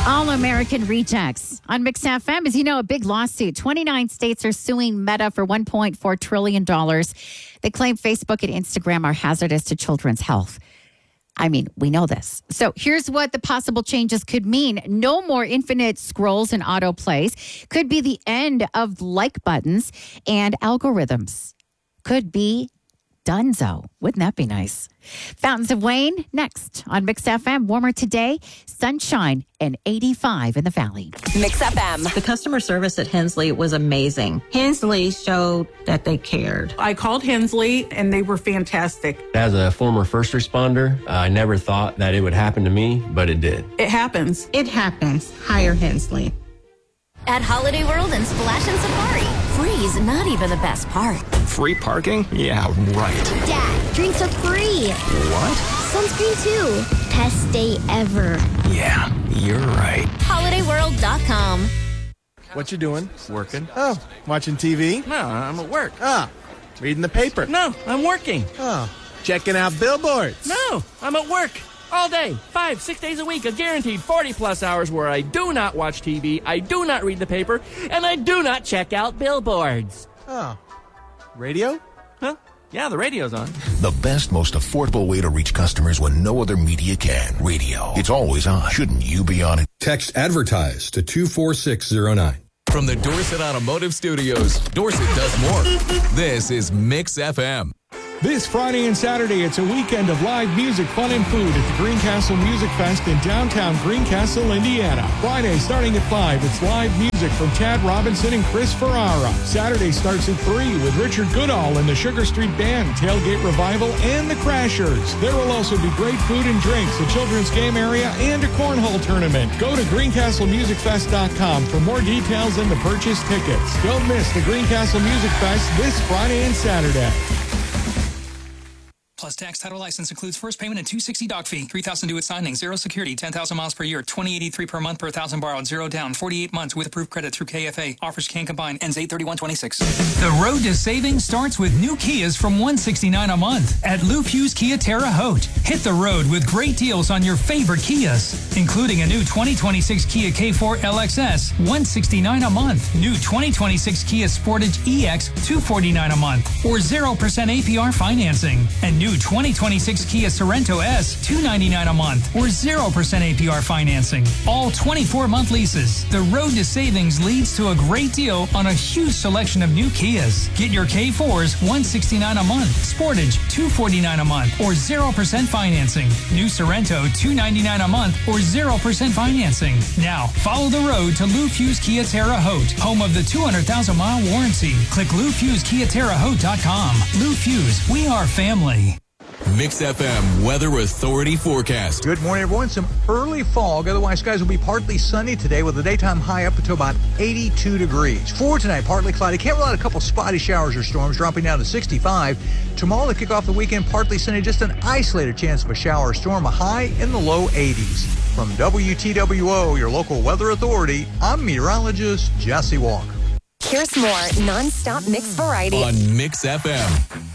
All-American Rejects on Mix FM. As you know, a big lawsuit. 29 states are suing Meta for $1.4 trillion. They claim Facebook and Instagram are hazardous to children's health. I mean, we know this. So here's what the possible changes could mean. No more infinite scrolls and autoplays. Could be the end of like buttons, and algorithms could be donezo. Wouldn't that be nice? Fountains of Wayne next on Mix FM. Warmer today, sunshine and 85 in the valley. Mix FM. The customer service at Hensley was amazing. Hensley showed that they cared. I called Hensley and they were fantastic. As a former first responder, I never thought that it would happen to me, but it did. It happens. It happens. Hire Hensley. At Holiday World and Splash and Safari, free's not even the best part. Free parking? Yeah, right. Dad, drinks are free. What? Sunscreen too. Best day ever. Yeah, you're right. HolidayWorld.com. What you doing? Working. Oh, watching TV? No, I'm at work. Ah, reading the paper? No, I'm working. Oh, checking out billboards? No, I'm at work. All day, 5-6 days a week, a guaranteed 40-plus hours where I do not watch TV, I do not read the paper, and I do not check out billboards. Oh, radio? Huh? Yeah, the radio's on. The best, most affordable way to reach customers when no other media can. Radio. It's always on. Shouldn't you be on it? Text ADVERTISE to 24609. From the Dorset Automotive Studios, Dorset does more. This is Mix FM. This Friday and Saturday, it's a weekend of live music, fun, and food at the Greencastle Music Fest in downtown Greencastle, Indiana. Friday, starting at 5, it's live music from Chad Robinson and Chris Ferrara. Saturday starts at 3 with Richard Goodall and the Sugar Street Band, Tailgate Revival, and the Crashers. There will also be great food and drinks, a children's game area, and a cornhole tournament. Go to greencastlemusicfest.com for more details and to purchase tickets. Don't miss the Greencastle Music Fest this Friday and Saturday. Plus tax, title, license includes first payment and $260 doc fee. $3,000 due at signing. 0 security. 10,000 miles per year. $20.83 per month per 1,000 borrowed. 0 down. 48 months with approved credit through KFA. Offers can combine. Ends 8/31/26. The road to savings starts with new Kias from $169 a month at Lou Fuse Kia Terre Haute. Hit the road with great deals on your favorite Kias, including a new 2026 Kia K4 LXS, $169 a month. New 2026 Kia Sportage EX, $249 a month, or 0% APR financing. And new 2026 Kia Sorento S, $299 a month, or 0% APR financing. All 24-month leases. The road to savings leads to a great deal on a huge selection of new Kias. Get your K4s, $169 a month, Sportage, $249 a month, or 0% financing. New Sorento, $299 a month, or 0% financing. Now, follow the road to Lou Fuse Kia Terre Haute, home of the 200,000-mile warranty. Click LouFuseKiaTerreHaute.com. Lou Fuse, we are family. Mix FM Weather Authority forecast. Good morning, everyone. Some early fog. Otherwise, skies will be partly sunny today with the daytime high up to about 82 degrees. For tonight, partly cloudy. Can't rule out a couple spotty showers or storms, dropping down to 65. Tomorrow, to kick off the weekend, partly sunny. Just an isolated chance of a shower or storm. A high in the low 80s. From WTWO, your local weather authority, I'm meteorologist Jesse Walker. Here's more non-stop mix variety on Mix FM.